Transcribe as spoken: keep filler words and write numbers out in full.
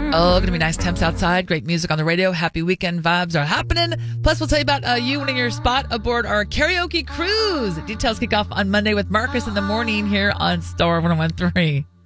Oh, going to be nice temps outside. Great music on the radio. Happy weekend vibes are happening. Plus, we'll tell you about uh, you winning your spot aboard our karaoke cruise. Details kick off on Monday with Marcus in the morning here on Star one oh one three.